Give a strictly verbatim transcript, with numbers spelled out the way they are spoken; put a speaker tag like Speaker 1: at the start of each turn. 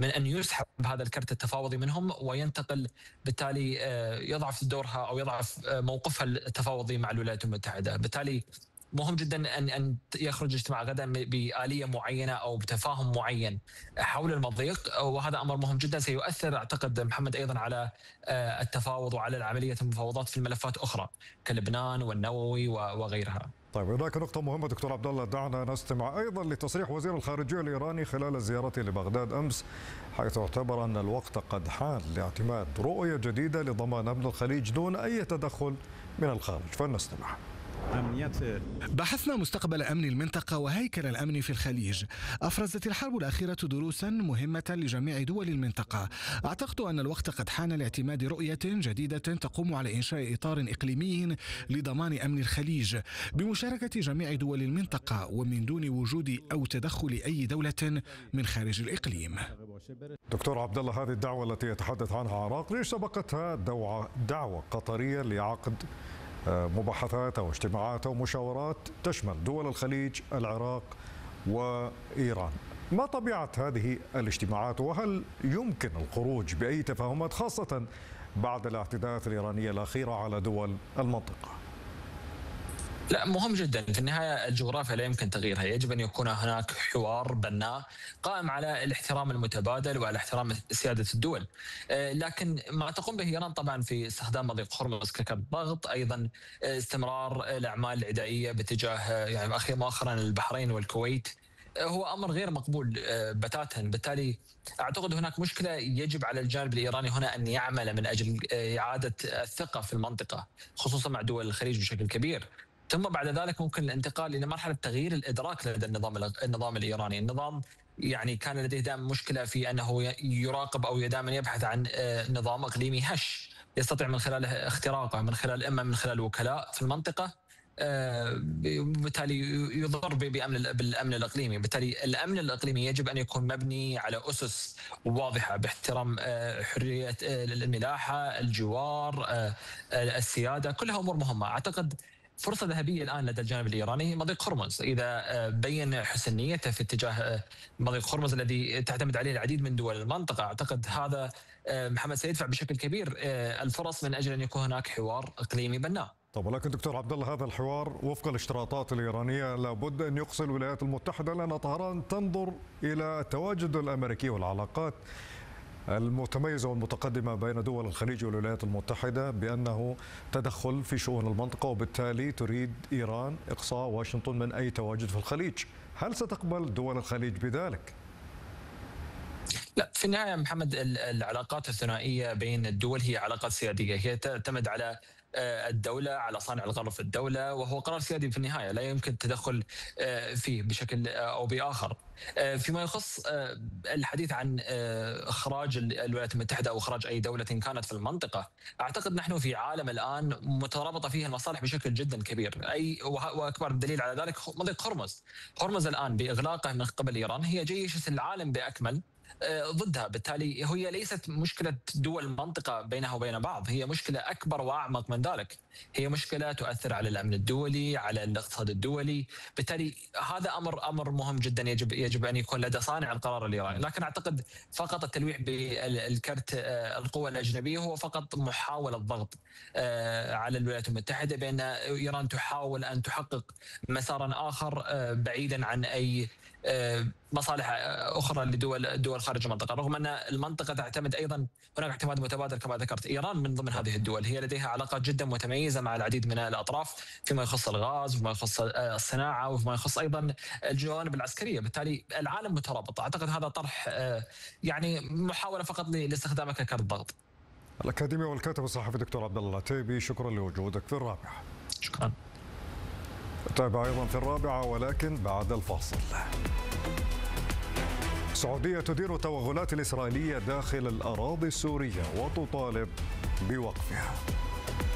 Speaker 1: من أن يسحب هذا الكرت التفاوضي منهم وينتقل، بالتالي يضعف دورها أو يضعف موقفها التفاوضي مع الولايات المتحدة. بالتالي مهم جدا ان ان يخرج اجتماع غدا بآلية معينه او بتفاهم معين حول المضيق، وهذا امر مهم جدا سيؤثر اعتقد محمد ايضا على التفاوض وعلى عمليه المفاوضات في الملفات اخرى كلبنان والنووي وغيرها.
Speaker 2: طيب هناك نقطة مهمة دكتور عبد الله، دعنا نستمع أيضا لتصريح وزير الخارجية الإيراني خلال زيارته لبغداد أمس، حيث اعتبر أن الوقت قد حان لاعتماد رؤية جديدة لضمان أمن الخليج دون أي تدخل من الخارج. فلنستمع.
Speaker 3: بحثنا مستقبل أمن المنطقة وهيكل الأمن في الخليج. أفرزت الحرب الأخيرة دروسا مهمة لجميع دول المنطقة. أعتقد أن الوقت قد حان لاعتماد رؤية جديدة تقوم على إنشاء إطار إقليمي لضمان أمن الخليج بمشاركة جميع دول المنطقة ومن دون وجود أو تدخل أي دولة من خارج الإقليم.
Speaker 2: دكتور عبد الله، هذه الدعوة التي يتحدث عنها عراقلي سبقتها دعوة قطرية لعقد مباحثات أو اجتماعات أو مشاورات تشمل دول الخليج، العراق وإيران. ما طبيعة هذه الاجتماعات، وهل يمكن الخروج بأي تفاهمات خاصة بعد الاعتداءات الإيرانية الأخيرة على دول المنطقة؟
Speaker 1: لا، مهم جدا. في النهاية الجغرافيا لا يمكن تغييرها، يجب أن يكون هناك حوار بناء قائم على الاحترام المتبادل وعلى احترام سيادة الدول. لكن ما تقوم به إيران طبعا في استخدام مضيق هرمز ككرت ضغط، أيضا استمرار الأعمال العدائية باتجاه يعني أخيرا مؤخرا البحرين والكويت، هو أمر غير مقبول بتاتا. بالتالي أعتقد هناك مشكلة يجب على الجانب الإيراني هنا أن يعمل من أجل إعادة الثقة في المنطقة، خصوصا مع دول الخليج بشكل كبير. ثم بعد ذلك ممكن الانتقال الى مرحله تغيير الادراك لدى النظام النظام الايراني. النظام يعني كان لديه دائما مشكله في انه يراقب او دائما يبحث عن نظام اقليمي هش يستطيع من خلاله اختراقه من خلال اما من خلال وكلاء في المنطقه، بالتالي يضر بامن بالامن الاقليمي. بالتالي الامن الاقليمي يجب ان يكون مبني على اسس واضحه باحترام حريه الملاحه، الجوار، السياده، كلها امور مهمه. اعتقد فرصة ذهبية الآن لدى الجانب الإيراني مضيق هرمز، إذا بين حسن نيته في اتجاه مضيق هرمز الذي تعتمد عليه العديد من دول المنطقة، أعتقد هذا محمد سيدفع بشكل كبير الفرص من أجل أن يكون هناك حوار إقليمي بناء.
Speaker 2: طب ولكن دكتور عبد الله، هذا الحوار وفق الاشتراطات الإيرانية لابد أن يقصي الولايات المتحدة، لأن طهران تنظر إلى التواجد الأمريكي والعلاقات المتميزة والمتقدمة بين دول الخليج والولايات المتحدة بأنه تدخل في شؤون المنطقة، وبالتالي تريد إيران إقصاء واشنطن من أي تواجد في الخليج. هل ستقبل دول الخليج بذلك؟
Speaker 1: لا، في النهاية محمد العلاقات الثنائية بين الدول هي علاقات سيادية، هي تعتمد على الدولة، على صانع القرار في الدولة، وهو قرار سيادي في النهاية لا يمكن التدخل فيه بشكل أو بآخر. فيما يخص الحديث عن إخراج الولايات المتحدة أو إخراج أي دولة كانت في المنطقة، أعتقد نحن في عالم الآن مترابطة فيه المصالح بشكل جدا كبير. أي وأكبر دليل على ذلك مضيق هرمز. هرمز الآن بإغلاقه من قبل إيران هي جيش العالم بأكمل ضدها. بالتالي هي ليست مشكلة دول المنطقة بينها وبين بعض، هي مشكلة أكبر وأعمق من ذلك، هي مشكلة تؤثر على الأمن الدولي، على الاقتصاد الدولي. بالتالي هذا أمر أمر مهم جدا يجب يجب أن يكون لدى صانع القرار الإيراني. لكن أعتقد فقط التلويح بالكرت القوى الأجنبية هو فقط محاولة ضغط على الولايات المتحدة بأن إيران تحاول أن تحقق مسارا آخر بعيدا عن أي مصالح أخرى لدول دول خارج المنطقة، رغم أن المنطقة تعتمد أيضا هناك اعتماد متبادل كما ذكرت. إيران من ضمن هذه الدول، هي لديها علاقات جدا متميزة مع العديد من الأطراف فيما يخص الغاز وفيما يخص الصناعة وفيما يخص أيضا الجوانب العسكرية. بالتالي العالم مترابط. أعتقد هذا طرح يعني محاولة فقط لاستخدامه ككرت ضغط.
Speaker 2: الأكاديمي والكاتب الصحفي دكتور عبد الله العتيبي، شكرا لوجودك في الرابعة.
Speaker 1: شكرا.
Speaker 2: تابع أيضا في الرابعة ولكن بعد الفاصل. السعودية تدير التوغلات الإسرائيلية داخل الأراضي السورية وتطالب بوقفها.